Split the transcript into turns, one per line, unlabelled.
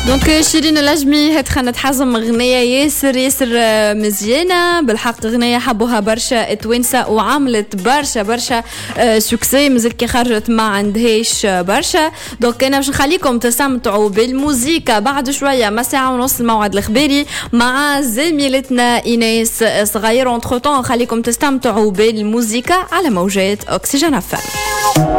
دونك شيرين الأجمي هتخنا تحزم غنية ياسر مزيانة بالحق، غنية حبوها برشا توانسة وعملت برشا سوكسي، مازال كي خرجت ما عندهاش برشا. دونك أنا باش نخليكم تستمتعوا بالموسيقى بعد شوية ما ساعة ونص الموعد الخبيري مع زميلتنا إيناس صغير. انتر طون خليكم تستمتعوا بالموسيقى على موجات أكسجين أفهم.